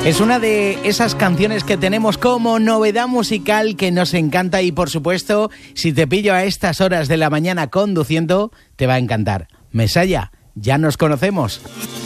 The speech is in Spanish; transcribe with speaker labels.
Speaker 1: Es una de esas canciones que tenemos como novedad musical que nos encanta y, por supuesto, si te pillo a estas horas de la mañana conduciendo, te va a encantar. Mesaya, ya nos conocemos.